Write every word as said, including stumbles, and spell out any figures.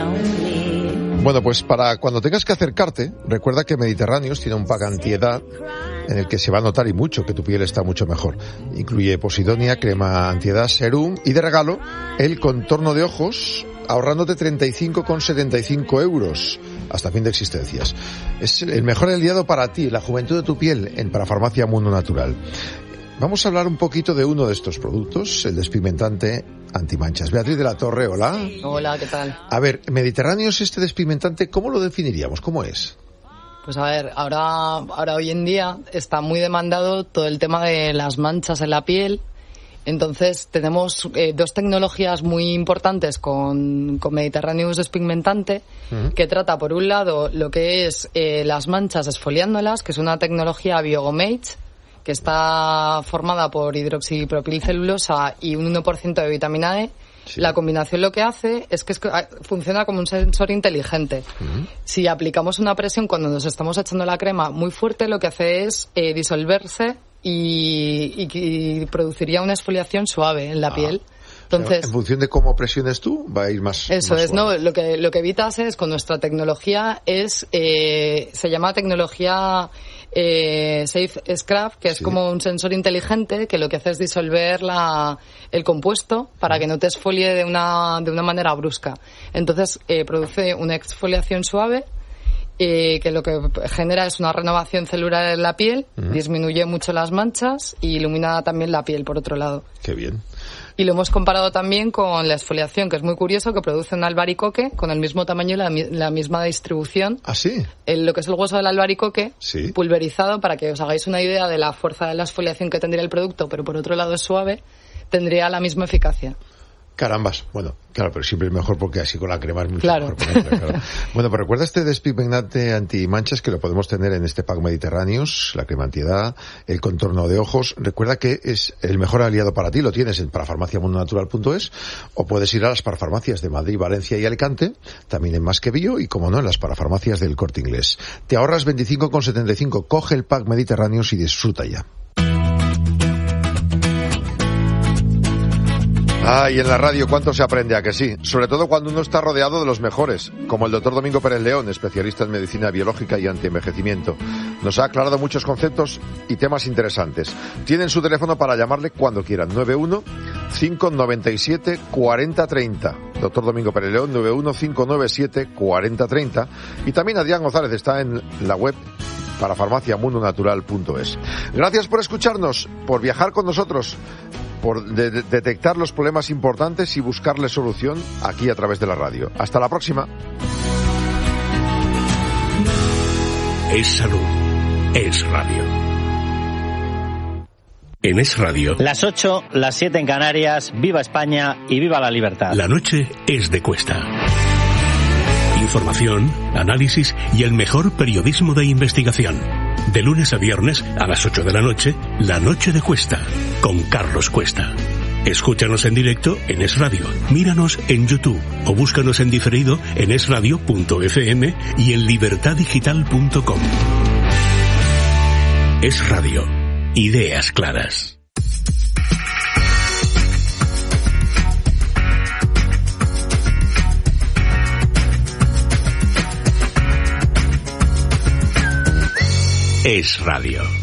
Bueno, pues para cuando tengas que acercarte, recuerda que Mediterráneos tiene un pack antiedad en el que se va a notar y mucho que tu piel está mucho mejor. Incluye Posidonia, crema antiedad, serum y de regalo el contorno de ojos, ahorrándote treinta y cinco con setenta y cinco euros hasta fin de existencias. Es el mejor aliado para ti, la juventud de tu piel, en Parafarmacia Mundo Natural. Vamos a hablar un poquito de uno de estos productos, el despigmentante antimanchas. Beatriz de la Torre, hola. Hola, ¿qué tal? A ver, Mediterráneos, este despigmentante, ¿cómo lo definiríamos? ¿Cómo es? Pues a ver, ahora, ahora hoy en día está muy demandado todo el tema de las manchas en la piel. Entonces tenemos eh, dos tecnologías muy importantes con, con Mediterráneos despigmentante, uh-huh. que trata por un lado lo que es eh, las manchas exfoliándolas, que es una tecnología Biogomate, que está formada por hidroxipropilcelulosa y un uno por ciento de vitamina E. Sí. La combinación lo que hace es que, es que funciona como un sensor inteligente. Uh-huh. Si aplicamos una presión cuando nos estamos echando la crema muy fuerte, lo que hace es eh, disolverse y, y, y produciría una exfoliación suave en la ah. piel. Entonces, en función de cómo presiones tú, va a ir más Eso más es, suave. ¿no? Lo que, lo que evitas es, con nuestra tecnología, es eh, se llama tecnología eh, Safe Scrub, que es sí. como un sensor inteligente que lo que hace es disolver la, el compuesto para que no te exfolie de una, de una manera brusca. Entonces, eh, produce una exfoliación suave, eh, que lo que genera es una renovación celular en la piel, uh-huh. disminuye mucho las manchas y ilumina también la piel, por otro lado. Qué bien. Y lo hemos comparado también con la exfoliación, que es muy curioso, que produce un albaricoque con el mismo tamaño y la, la misma distribución. ¿Ah, sí? En lo que es el hueso del albaricoque, sí. pulverizado, para que os hagáis una idea de la fuerza de la exfoliación que tendría el producto, pero por otro lado es suave, tendría la misma eficacia. Carambas, bueno, claro, pero siempre es mejor porque así con la crema es mucho claro. mejor. Ponerle, claro. Bueno, pero recuerda este despigmentante antimanchas que lo podemos tener en este pack Mediterráneos, la crema antiedad, el contorno de ojos. Recuerda que es el mejor aliado para ti, lo tienes en parafarmacia mundo natural punto es o puedes ir a las parafarmacias de Madrid, Valencia y Alicante, también en Más que Bio y, como no, en las parafarmacias del Corte Inglés. Te ahorras veinticinco con setenta y cinco, coge el pack Mediterráneos y disfruta ya. Ah, y en la radio cuánto se aprende, a que sí, sobre todo cuando uno está rodeado de los mejores, como el doctor Domingo Pérez León, especialista en medicina biológica y antienvejecimiento. Nos ha aclarado muchos conceptos y temas interesantes. Tienen su teléfono para llamarle cuando quieran, nueve uno cinco nueve siete cuatro cero tres cero. Doctor Domingo Pérez León, nueve uno cinco nueve siete cuatro cero tres cero. Y también Adrián González está en la web para farmacia mundo natural punto es. Gracias por escucharnos, por viajar con nosotros, por de- de- detectar los problemas importantes y buscarle solución aquí a través de la radio. Hasta la próxima. Es salud. Es radio. En Es Radio. Las ocho, las siete en Canarias. Viva España y viva la libertad. La noche es de Cuesta. Información, análisis y el mejor periodismo de investigación. De lunes a viernes a las ocho de la noche, La Noche de Cuesta, con Carlos Cuesta. Escúchanos en directo en Es Radio, míranos en YouTube o búscanos en diferido en es radio punto efe eme y en libertad digital punto com. Es Radio. Ideas claras. Es Radio.